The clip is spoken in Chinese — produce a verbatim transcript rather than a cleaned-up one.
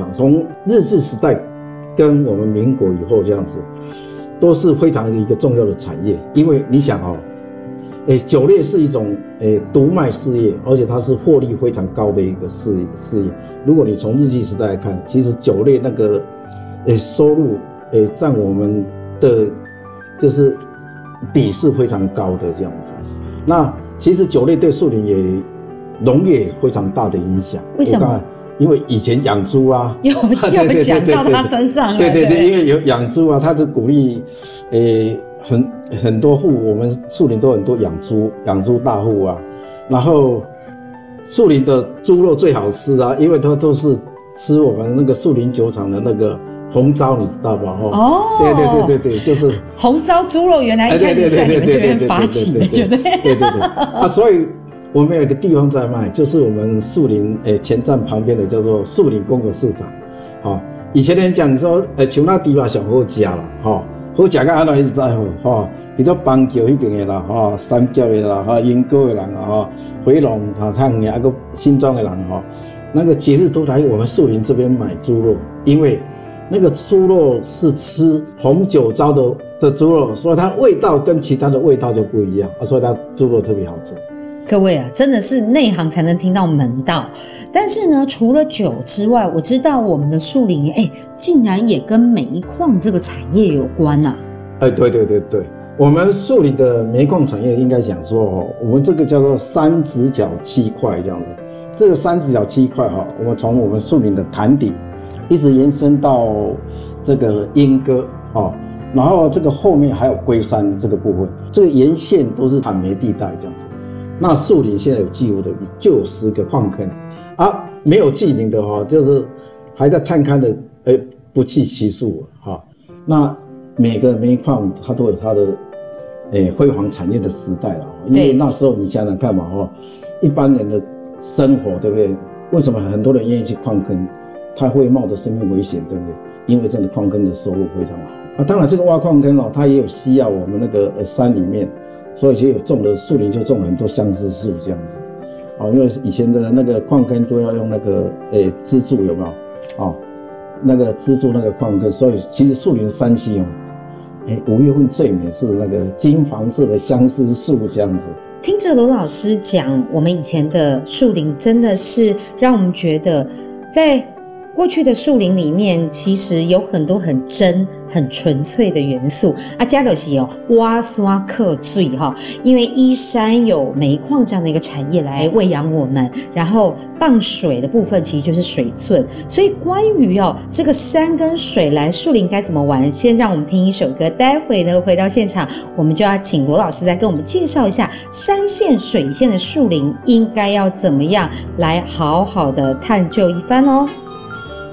从日治时代跟我们民国以后这样子，都是非常一个重要的产业。因为你想哦，诶，酒类是一种诶独卖事业，而且它是获利非常高的一个事事业。如果你从日据时代来看，其实酒类那个诶收入诶占我们的就是比是非常高的这样子。那其实酒类对树林也农业非常大的影响。 为什么？ 因为以前养猪啊， 有有讲到他身上了。 对对 对, 对, 对，因为有养猪啊，他就鼓励诶很很多户，我们树林都很多养猪养猪大户啊。然后树林的猪肉最好吃啊，因为它都是吃我们那个树林酒厂的那个红糟，你知道吧？ 哦， 对对对对对，就是红糟猪肉，原来一开始在你们这边发起的，对不对？ 对对对啊，所以我们有一个地方在卖，就是我们树林诶前站旁边的叫做树林公有市场。好、哦，以前人讲说，诶，像那地方上好吃啦，哈、哦，好吃到安怎一直在吼，哈、哦，比如邦桥那边的啦，哈、哦，三角的啦，哈、哦，莺歌的人啊，哈、哦，回龙啊，看你那个新庄的人哈、哦，那个节日都来我们树林这边买猪肉，因为那个猪肉是吃红酒糟的的猪肉，所以它味道跟其他的味道就不一样，所以它猪肉特别好吃。 各位啊，真的是内行才能听到门道。但是呢，除了酒之外，我知道我们的树林，哎，竟然也跟煤矿这个产业有关呐、啊。 哎，对对对对，我们树林的煤矿产业应该讲说，哦，我们这个叫做三直角七块这样的。这个三直角七块哈，我们从我们树林的潭底一直延伸到这个莺歌哦，然后这个后面还有龟山这个部分，这个沿线都是产煤地带这样子。那树林现在有记录的就有十个矿坑啊，没有记名的哈，就是还在探勘的，呃，不计其数哈。那每个煤矿它都有它的，诶，辉煌产业的时代了。因为那时候你想想看嘛，哈，一般人的生活对不对？为什么很多人愿意去矿坑？他会冒着生命危险，对不对？因为这个矿坑的收入非常好啊。当然，这个挖矿坑哦，它也有需要我们那个呃山里面。所以就有种了树林，就种了很多相思树这样子，哦，因为以前的那个矿坑都要用那个诶支柱，有没有？哦，那个支柱那个矿坑，所以其实树林山西哦，诶五月份最美是那个金黄色的相思树这样子。 听着罗老师讲，我们以前的树林真的是让我们觉得，在过去的树林里面，其实有很多很真、很纯粹的元素啊，加的是哦挖山克水哈，因为依山有煤矿这样的一个产业来喂养我们，然后傍水的部分其实就是水圳，所以关于哦这个山跟水来树林该怎么玩，先让我们听一首歌，待会呢回到现场，我们就要请罗老师再跟我们介绍一下山线、水线的树林应该要怎么样来好好的探究一番哦。